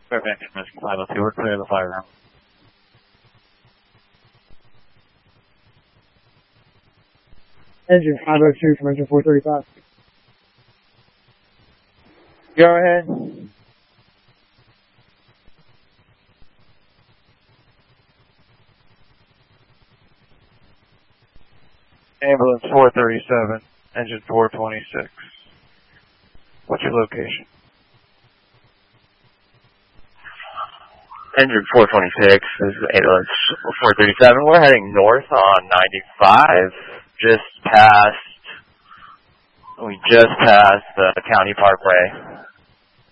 Fairbanks, Michigan 502, we're clear of the fire room. Engine 502 from engine 435. Go ahead. Ambulance 437, engine 426. What's your location? Engine 426, this is ambulance 437. We're heading north on 95, we just passed the County Parkway.